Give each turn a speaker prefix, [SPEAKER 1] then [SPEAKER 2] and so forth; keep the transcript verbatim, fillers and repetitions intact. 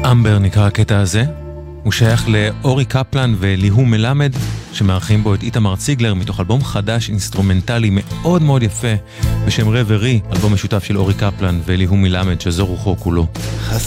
[SPEAKER 1] אמבר נקרא הקטע הזה. הוא שייך לאורי קפלן וליהו מלמד, שמארחים בו את איתמר ציגלר מתוך אלבום חדש אינסטרומנטלי מאוד מאוד יפה בשם רברי, אלבום משותף של אורי קפלן וליהו מלמד שזו רוחו כולו.